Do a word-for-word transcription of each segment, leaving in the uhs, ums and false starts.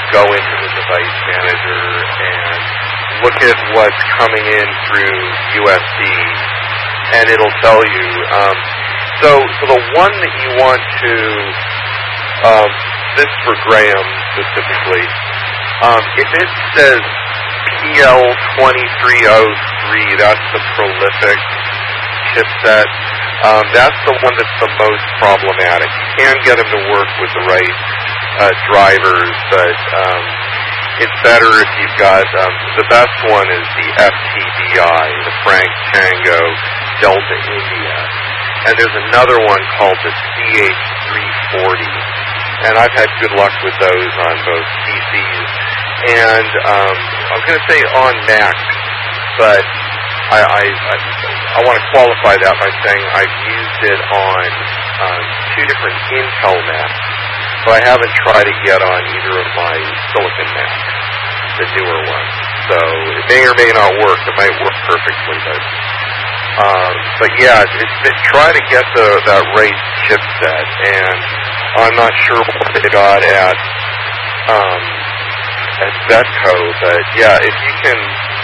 go into the device manager and look at what's coming in through U S B, and it'll tell you. Um, so, so the one that you want to, um, this for Graham specifically, um, if it says P L twenty-three oh three, that's the prolific chipset. Um, that's the one that's the most problematic. You can get them to work with the right uh, drivers, but um, it's better if you've got, um, the best one is the F T D I, the Frank Tango Delta India. And there's another one called the C H three forty. And I've had good luck with those on both P Cs and, um, I was going to say on Mac, but I, I, I, I want to qualify that by saying I've used it on um, two different Intel Macs, but I haven't tried it yet on either of my Silicon Macs, the newer ones. So it may or may not work. It might work perfectly, but um, but yeah, it, it, try to get the that right chipset. And I'm not sure what they got at um, at Vetco, but yeah, if you can.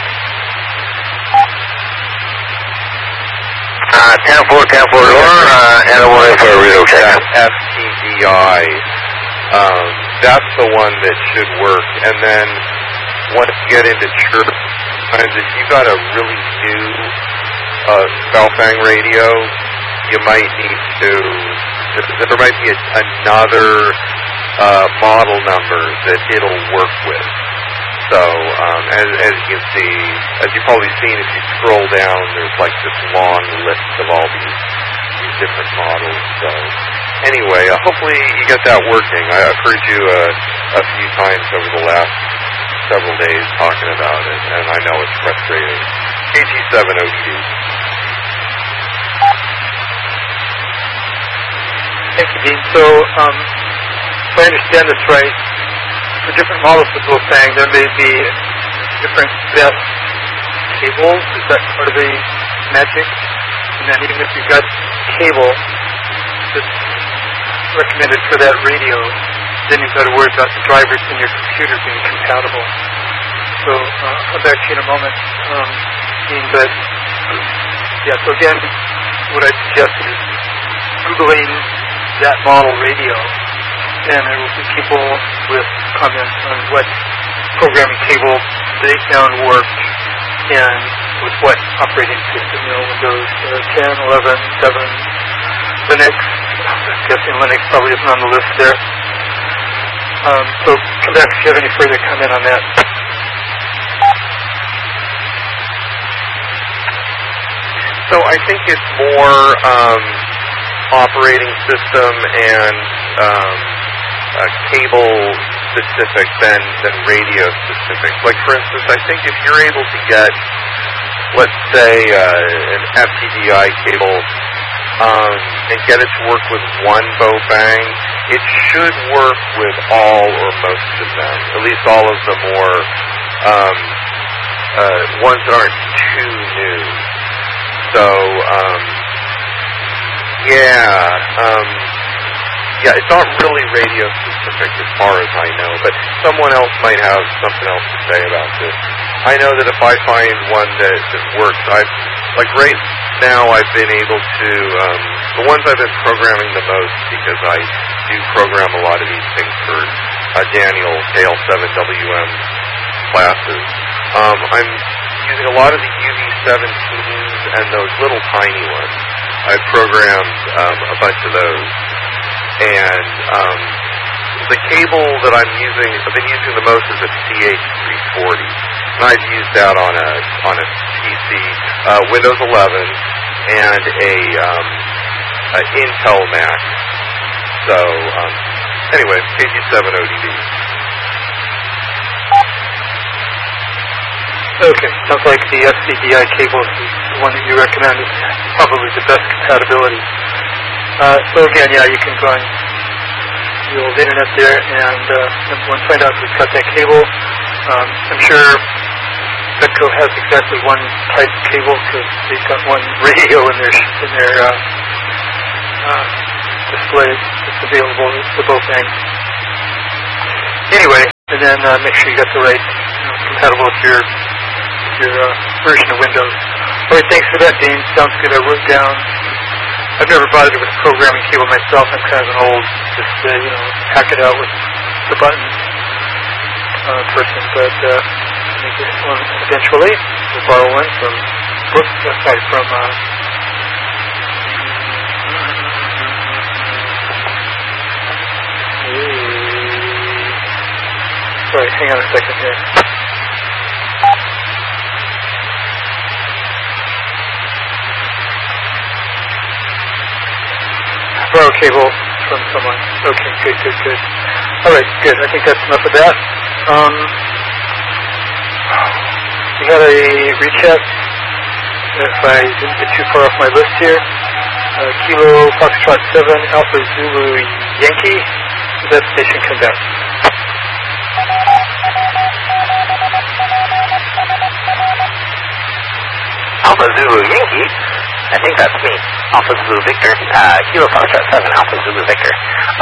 Uh, ten four, ten four, uh, and I'm waiting for a real check. F T D I, um, that's the one that should work. And then once you get into church, if you've got a really new uh, Baofeng radio, you might need to, there might be a, another uh, model number that it'll work with. So, um, as, as you can see, as you've probably seen, if you scroll down, there's like this long list of all these, these different models. So, anyway, uh, hopefully you get that working. I, I've heard you uh, a few times over the last several days talking about it, and I know it's frustrating. K G seven O D D. Thank you, Dean. So, um, if I understand this right, for different models of Baofeng, there may be different best cables. Is that part of the magic? And then even if you've got cable that's recommended for that radio, then you've got to worry about the drivers in your computer being compatible. So uh, I'll come back to you in a moment. Um, Dean, but yeah, so again, what I suggested is Googling that model radio, and there will be people with comments on what programming cable they found worked and with what operating system, you know, Windows uh, ten, eleven, seven, Linux. I'm guessing Linux probably isn't on the list there. Um, so come back if you have any further comment on that. So I think it's more um, operating system and um, uh, cable specific than, than radio specific. Like for instance, I think if you're able to get, let's say, uh, an F T D I cable um, and get it to work with one Baofeng, it should work with all or most of them, at least all of the more um, uh, ones that aren't too new. So, um, yeah, um, yeah, it's not really radio specific as far as I know, but someone else might have something else to say about this. I know that if I find one that, that works, I've, like right now I've been able to, um, the ones I've been programming the most, because I do program a lot of these things for uh, Daniel K L seven W M classes, um, I'm using a lot of the U V seventeens and those little tiny ones. I've programmed um, a bunch of those. And um, the cable that I'm using, I've been using the most is a C H three forty. And I've used that on a on a P C, uh, Windows eleven, and a, um, a Intel Mac. So, um, anyway, K G seven O D D. Okay, sounds like the F T D I cable is the one that you recommend is probably the best compatibility. Uh, so again, yeah, you can go on the old internet there and uh, find out who's got that cable. Um, I'm sure Vetco has exactly one type of cable because they've got one radio in their in their uh, uh, display that's available for Baofeng. Anyway, and then uh, make sure you got the right, you know, compatible with your your uh, version of Windows. All right, thanks for that, Dean. Sounds good. I wrote down. I've never bothered with programming cable myself. I'm kind of an old, just uh, you know, hack it out with the buttons uh, person. But uh, make this one eventually. We'll borrow one from Brooks. Uh, sorry, from. Uh, Sorry, hang on a second here. Borrow cable from someone. Okay, good, good, good. All right, good. I think that's enough of that. Um, we had a recheck. If I didn't get too far off my list here, uh, Kilo Foxtrot seven Alpha Zulu Yankee. Did that station come back? Alpha Zulu Yankee? I think that's me. Alpha Zulu Victor. Uh, Kilo Foxtrot seven, Alpha Zulu Victor.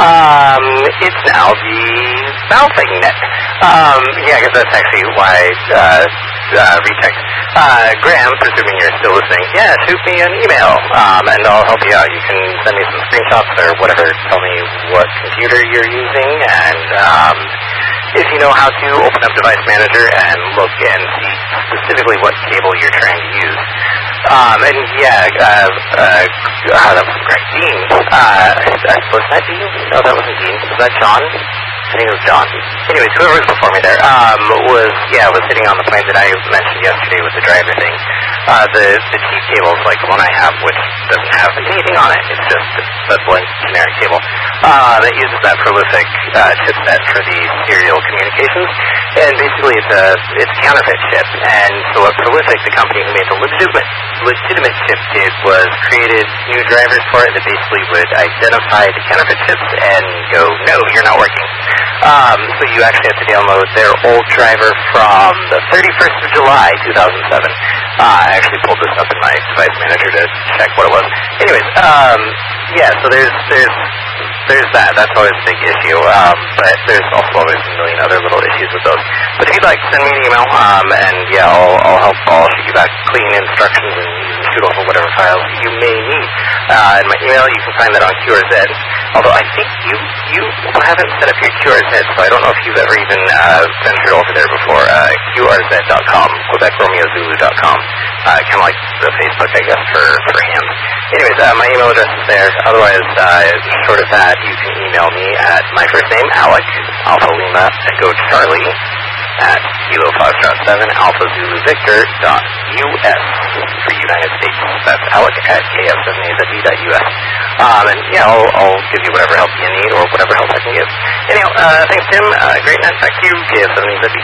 Um, it's now the bouncing net. Um, yeah, because that's actually why, uh, uh, recheck. Uh, Graham, presuming you're still listening, yeah, shoot me an email, um, and I'll help you out. You can send me some screenshots or whatever. Tell me what computer you're using, and, um, if you know how to open up Device Manager and look and see specifically what cable you're trying to use. Um, and yeah, uh, uh, oh, that was great. Dean, uh, was that Dean? No, that wasn't Dean. Was that John? I think it was John. Anyways, whoever was before me there, um, was, yeah, was sitting on the plane that I mentioned yesterday with the driver thing. Uh, the, the T cable is like the one I have, which doesn't have anything on it. It's just a blank generic cable. Uh, that uses that Prolific, uh, chipset for the serial communications. And basically it's a, it's a counterfeit chip. And so what Prolific, the company who made the legitimate, legitimate chip did was created new drivers for it that basically would identify the counterfeit chips and go, no, you're not working. Um, so you actually have to download their old driver from the thirty-first of July, two thousand seven. Uh, I actually pulled this up in my Device Manager to check what it was. Anyways, um, yeah, so there's, there's, there's that. That's always a big issue. Um, but there's also always a million other little issues with those. But if you'd like, send me an email, um, and yeah, I'll, I'll help, I'll shoot you back clean instructions and you can shoot off of whatever files you may need. Uh, in my email, you can find that on Q R Z. Although I think you, you haven't set up your Q R Z, so I don't know if you've ever even, uh, ventured over there before. Uh, Q R Z dot com, Quebec Romeo Zulu dot com. Uh, kind of like the Facebook, I guess, for, for hands. Anyways, uh, my email address is there. Otherwise, uh, short of that, you can email me at my first name, Alec, Alpha Lima, Echo Charlie, at Kilo Foxtrot seven, Alpha Zulu Victor dot U S for United States. That's Alec at K F seven A Z D dot U S. Um, and yeah, I'll, I'll give you whatever help you need or whatever help I can give. Anyhow, uh, thanks, Tim. Uh, great night. Back to you, K F seven A Z D.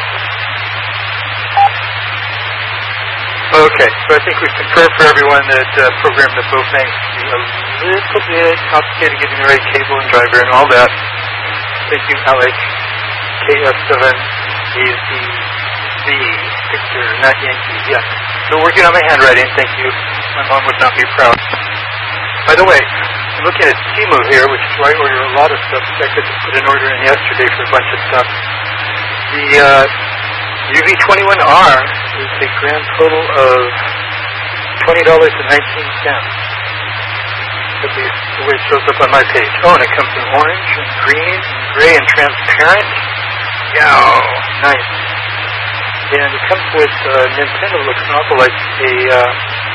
Okay, so I think we've confirmed for everyone that uh, program the Bofang to be a little bit complicated getting the right cable and driver and all that. Thank you, Alec. K F seven is the Z, Victor, not Yankee. Yes. So working on my handwriting, thank you. My mom would not be proud. By the way, I'm looking at Timu here, which is where I order a lot of stuff. I could just put an order in yesterday for a bunch of stuff. The uh, U V twenty-one R is a grand total of twenty dollars and nineteen cents. At least the way it shows up on my page. Oh, and it comes in orange and green and gray and transparent. Yeah, nice. And it comes with uh, Nintendo. Looks an awful like a uh,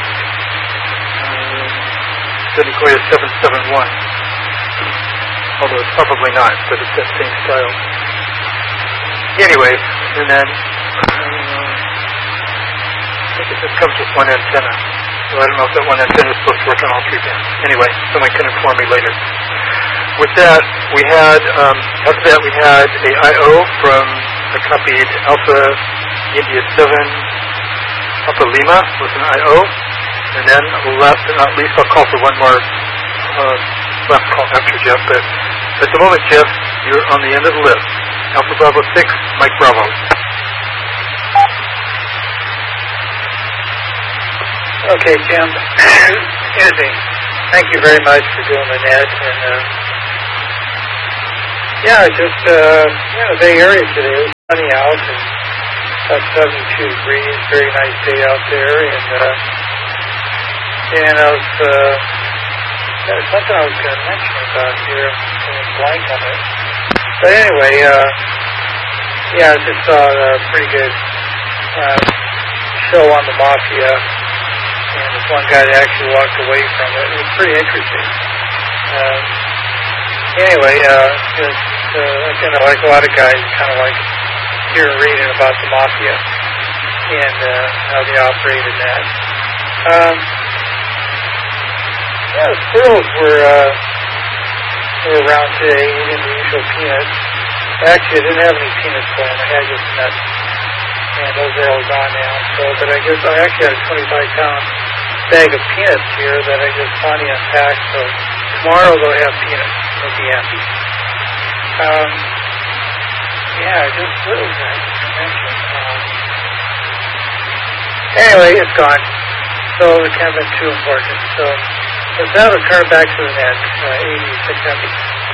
um, Senegoya seven seven one. Although it's probably not, but it's that same style. Anyway, and then um, I think it just comes with one antenna. So I don't know if that one antenna is supposed to work on all three bands. Anyway, someone can inform me later. With that, we had, um, after that we had a I O from, I copied Alpha India seven, Alpha Lima with an I O. And then last but not least, I'll call for one more uh, last call after Jeff. But at the moment, Jeff, you're on the end of the list. Alpha Bravo six, Mike Bravo. Okay, Jim. Excuse me. Thank you very much for doing the net. And uh, yeah, just uh, yeah, the Bay Area today. sunny out and about seventy-two degrees. Very nice day out there. And uh, and I was uh, there's something I was going to mention about here. I'm blank on it. But anyway, uh, yeah, I just saw a pretty good uh, show on the Mafia. And this one guy that actually walked away from it. It was pretty interesting. Um, anyway, uh, just, uh, you know, like a lot of guys, kind of like hearing reading about the Mafia and uh, how they operated that. Um, yeah, the squirrels were, uh, were around today eating the usual peanuts. Actually, I didn't have any peanuts for them. I had just nuts. And those are all gone now. So, but I guess I actually had a twenty-five pound bag of peanuts here that I just finally unpacked. So tomorrow they'll have peanuts. They'll be happy. Um, yeah, just what was that I mentioned? Um, anyway, it's gone. So it can't have been too important. So let's now return back to the net. Uh, eighty-six empty.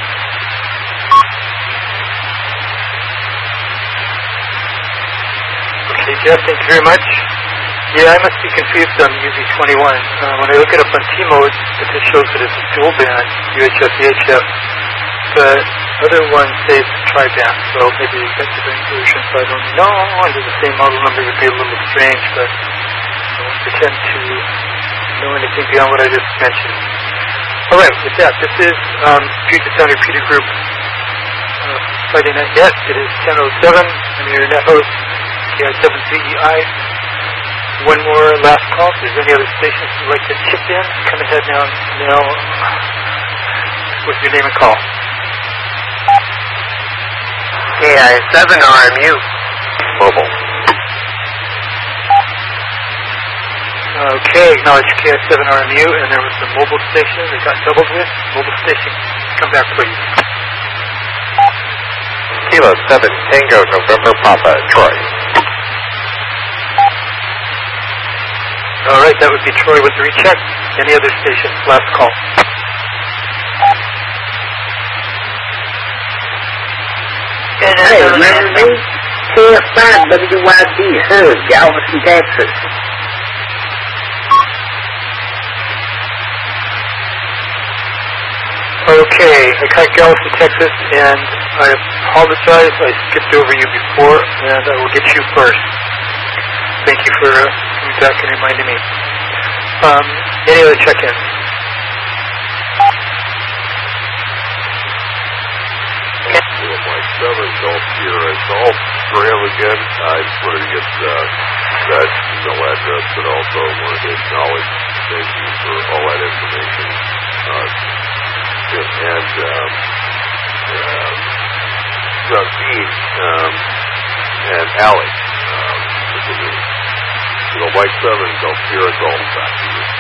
Okay, Jeff, thank you very much. Yeah, I must be confused on U V twenty-one. Uh, when I look it up on T-Mode, it just shows that it's a dual band, U H F, V H F. The other one says tri-band, so maybe that's a different version, so I don't know. Under the same model number would be a little strange, but I won't pretend to know anything beyond what I just mentioned. All right, with that, this is um, Puget Sound Repeater Group uh, Friday Night Net. It is ten oh seven. I'm your net host, K I seven Z E I. One more last call. If there's any other stations you'd like to chip in, come ahead now. Now, what's your name and call? K I seven R M U. Mobile. Okay, acknowledge K I seven R M U, and there was the mobile station that got doubled with. Mobile station, come back please. Kilo seven Tango November Papa, Troy. All right, that would be Troy with the recheck. Any other stations? Last call. Hey, remember me? K F five W Y D, Hood, Galveston, Texas. Okay, I got Galveston, Texas, and I apologize. I skipped over you before, and I will get you first. Thank you for uh, coming back and reminding me. Um, any other check-ins? Mike seven, Golf Sierra, Golf Trail again. I just wanted to get uh, that email address, but also wanted to acknowledge, thank you for all that information. Uh, and um, uh, Justine um, and Alex, um, you know, White seven, Golf Sierra, Golf back to you.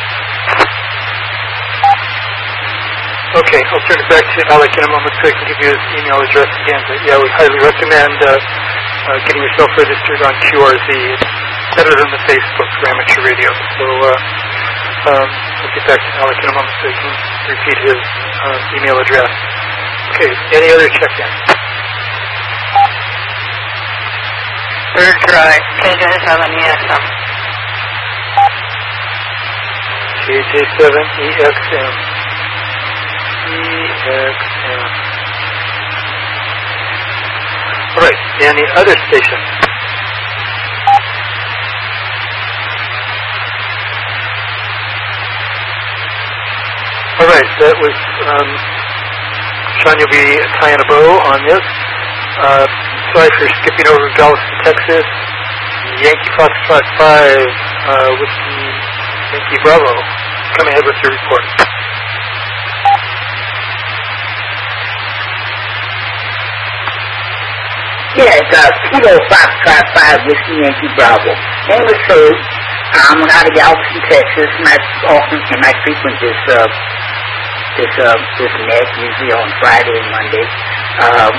Okay, I'll turn it back to Alec in a moment so I can give you his email address again. But yeah, I would highly recommend uh, uh, getting yourself registered on Q R Z. It's better than the Facebook for amateur radio. So uh, um, I'll get back to Alec in a moment so I can repeat his uh, email address. Okay, any other check-in? Third try, K J seven E X M. K J seven E X M. E X M. All right, any other station? All right, that was, um, Sean, you'll be tying a bow on this. Uh, sorry for skipping over Galveston, Texas. Yankee Foxtrot five, uh, Whiskey Yankee Bravo. Come ahead with your report. Yeah, it's uh, Kilo Foxtrot five, Whiskey Yankee Bravo. Name is Herb. I'm out of Galveston, Texas, and I often and I frequent this uh, this uh, this net usually on Friday and Monday. Um,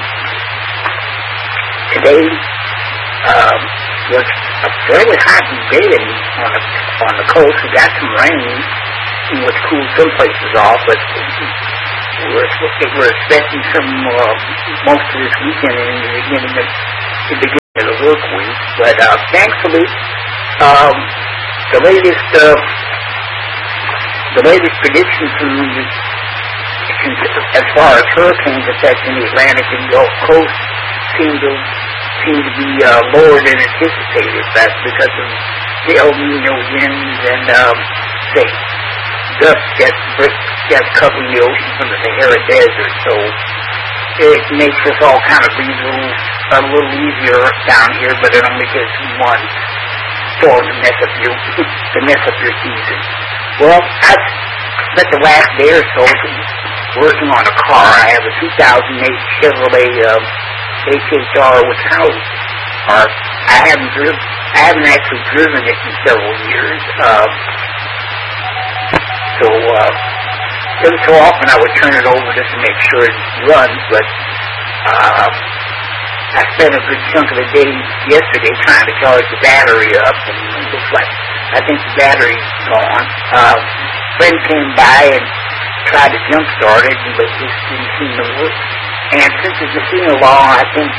today um, was a fairly hot day on the on the coast. We got some rain, which cooled some places off, but we're we're expecting some uh, most of this weekend and in the beginning of the beginning work week. But uh, thankfully, um, the latest uh, the latest prediction from the, as far as hurricanes affecting the Atlantic and Gulf Coast seem to seem to be uh, lower than anticipated. That's because of the El Nino winds and um, say dust that's, that's covering the ocean from the Sahara Desert. So it makes us all kind of breathe a little, a little easier down here, but it only gives one storm to mess up your to mess up your season. Well, I spent the last day or so working on a car. I have a two thousand eight Chevrolet um, H H R with house. Uh, I haven't driven. I haven't actually driven it in several years. Uh, so uh, every so often I would turn it over just to make sure it runs. But uh, I spent a good chunk of the day yesterday trying to charge the battery up, and it looks like I think the battery's gone. Uh, friend came by and tried to jump start it, but it just didn't seem to work. And since it's a casino law, I think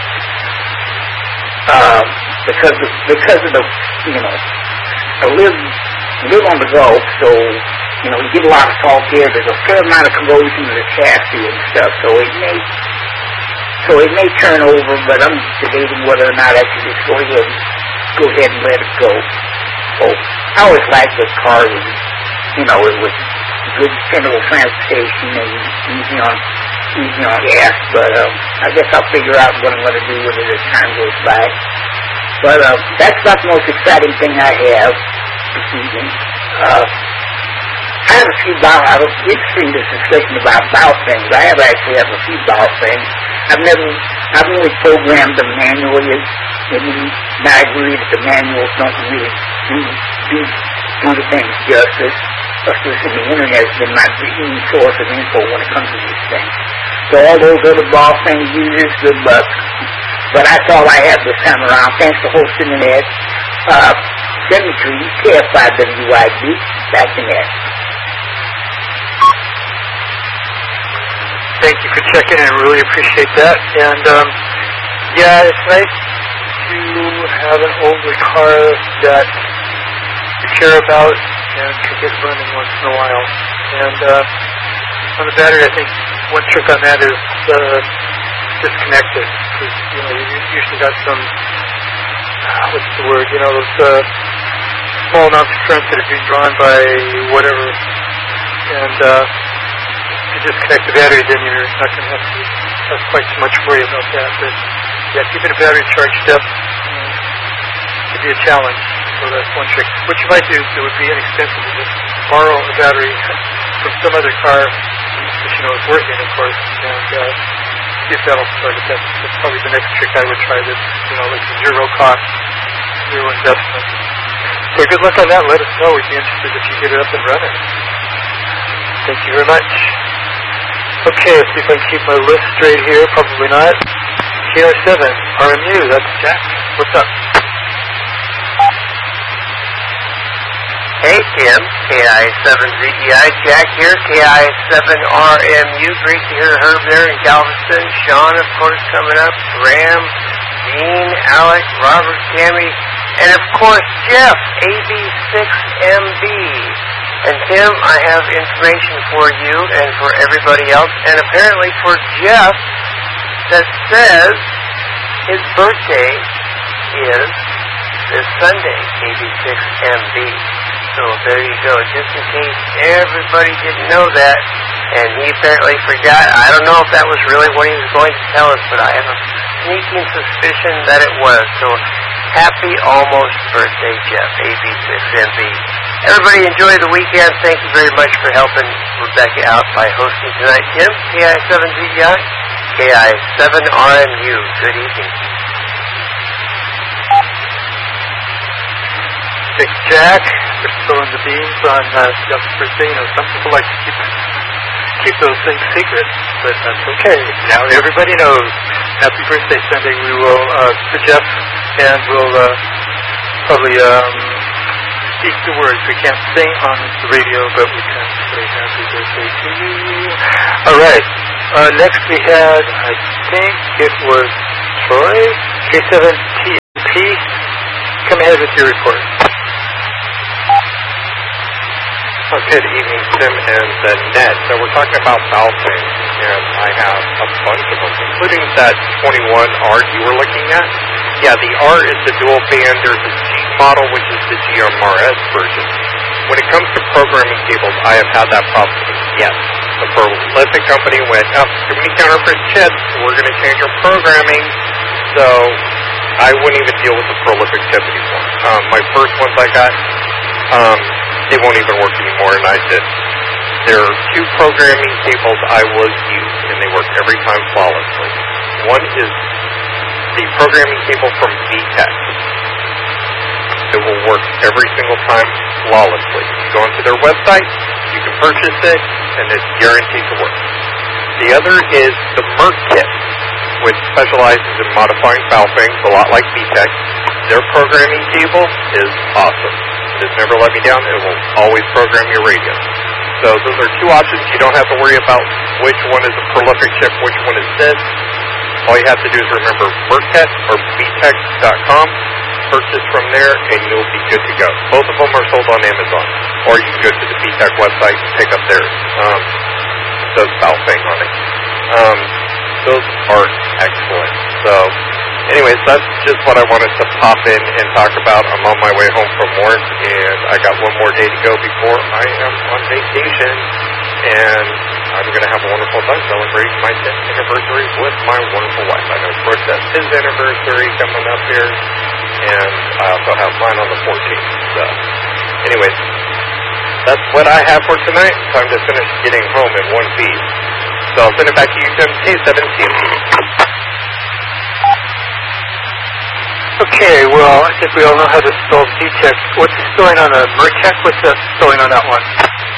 uh, because of, because of the you know I live live on the Gulf, so you know you get a lot of salt air. There's a fair amount of corrosion in the chassis and stuff, so it may so it may turn over. But I'm debating whether or not I should just go ahead and go ahead and let it go. So I always liked the car. It was, you know, it was good, dependable transportation and easy on easy on gas. But um, I guess I'll figure out what I'm going to do with it as time goes by. But uh, that's not the most exciting thing I have this evening. Uh, I have a few bout. I was interested in this discussion about bout things. I have actually have a few bout things. I've never, I've only programmed them manually, and I agree that the manuals don't really do do, do the things justice. Of course, the internet has been my main source of info when it comes to these things. So all those other ball things users, good luck. But that's all I have this time around. Thanks for hosting the net. Uh, seventy-three K F five W I D. Back to net. Thank you for checking in. I really appreciate that. And um, yeah, it's nice to have an older car that you care about and can get running once in a while. And uh, on the battery, I think one trick on that is uh, disconnect it. Because, you know, you usually got some, uh, what's the word, you know, those uh, small amounts of current that are being drawn by whatever. And uh, if you disconnect the battery, then you're not going to have to have quite so much worry about that. But, yeah, keeping the battery charged up uh, could be a challenge. So that's one trick. What you might do, it would be inexpensive to just borrow a battery from some other car, which you know is working, of course, and uh, see if that'll start it. That's, that's probably the next trick I would try. That's, you know, like zero cost, zero investment. So good luck on that. Let us know. We'd be interested if you get it up and running. Thank you very much. Okay, let's see if I can keep my list straight here. Probably not. K R seven, R M U, that's Jack. What's up? Hey, Tim, K I seven Z E I, Jack here, K I seven R M U. Great to hear Herb there in Galveston. Sean, of course, coming up. Graham, Dean, Alec, Robert, Tammy, and, of course, Jeff, A B six M B. And, Tim, I have information for you and for everybody else, and apparently for Jeff, that says his birthday is this Sunday, A B six M B. So there you go, just in case everybody didn't know that, and he apparently forgot. I don't know if that was really what he was going to tell us, but I have a sneaking suspicion that it was. So happy almost birthday, Jeff, A B six M B. Everybody enjoy the weekend. Thank you very much for helping Rebecca out by hosting tonight. Tim, K I seven Z E I, K I seven R M U. Good evening. Thanks, Jack. We're spilling the beans on uh, Jeff's birthday. You know, some people like to keep keep those things secret, but that's okay. Now everybody knows. Happy birthday Sunday. We will uh, to Jeff, and we'll uh, probably um, speak the words. We can't sing on the radio, but we can say happy birthday to you. All right. Uh, next we had, I think it was Troy, K seven T P P, come ahead with your report. Oh, good evening, Tim and the net. So we're talking about valving, and I have a bunch of them, including that twenty-one R you were looking at. Yeah, the R is the dual band. There's a G model, which is the G M R S version. When it comes to programming cables, I have had that problem. Yes, the prolific company went, oh, too many counterfeit chips, we're going to change our programming. So I wouldn't even deal with the prolific chip anymore. Um, my first ones I got, um, they won't even work anymore, and I did. There are two programming cables I will use, and they work every time flawlessly. One is the programming cable from V TEC. It will work every single time flawlessly. You go onto their website, you can purchase it, and it's guaranteed to work. The other is the Merck kit, which specializes in modifying valve things, a lot like V TEC. Their programming cable is awesome. It has never let me down. It will always program your radio. So those are two options. You don't have to worry about which one is a prolific chip, which one is this. All you have to do is remember Merck or V TEC dot com. Purchase from there, and you'll be good to go. Both of them are sold on Amazon, or you can go to the V TEC website and pick up theirs. Um, it says valve thing on it. Um, those are excellent. So, anyways, that's just what I wanted to pop in and talk about. I'm on my way home from work, and I got one more day to go before I am on vacation, and I'm going to have a wonderful time celebrating my tenth anniversary with my wonderful wife. I know Brooks has his anniversary coming up here, and I also have mine on the fourteenth. So, anyways, that's what I have for tonight. Time to finish getting home in one piece. So I'll send it back to you, Tim. K seven T M P. Okay, well, I think we all know how to spell V TEC. What's the spelling on a Mertech? What's the spelling on that one?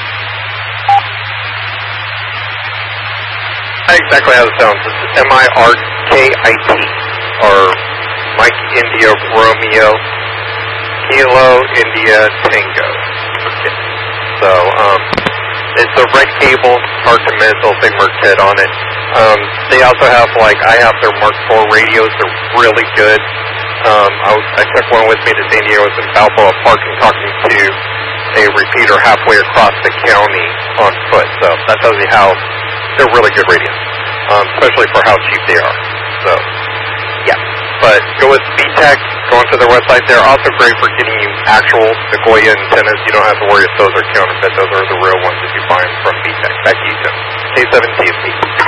Exactly how it sounds. It's M I R K I T, or Mike India Romeo Kilo India Tango. Okay. So, um, it's a red cable, hard to miss. They'll say Merck kit on it. Um, they also have, like, I have their Mark four radios. They're really good. Um, I, was, I took one with me to San Diego. I was in Balboa Park and talking to a repeater halfway across the county on foot. So that tells you how they're really good radios, um, especially for how cheap they are. So, yeah. But go with V TEC. Go onto their website. They're also great for getting you actual Nagoya antennas. You don't have to worry if those are counterfeit. Those are the real ones that you find from V TEC. Back to you, Tim. K seven T M P.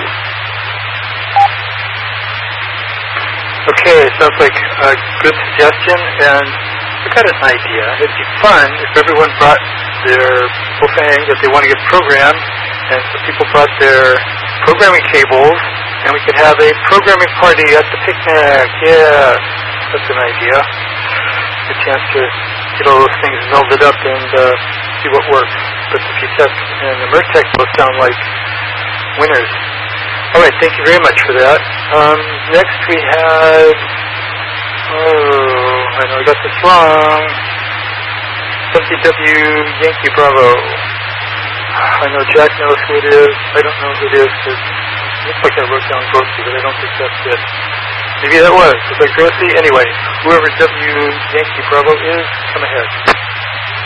Okay, sounds like a good suggestion, and I got an idea. It'd be fun if everyone brought their Bofang that they want to get programmed, and some people brought their programming cables, and we could have a programming party at the picnic. Yeah, that's an idea. A chance to get all those things melded up and uh, see what works. But the V TEC and the Mertech both sound like winners. All right, thank you very much for that. Um, next we had, oh, I know I got this wrong, W W Yankee Bravo. I know Jack knows who it is. I don't know who it is because it looks like I wrote down Grossi, but I don't think that's it. Maybe that was. Was that Grossi? Anyway, whoever W Yankee Bravo is, come ahead.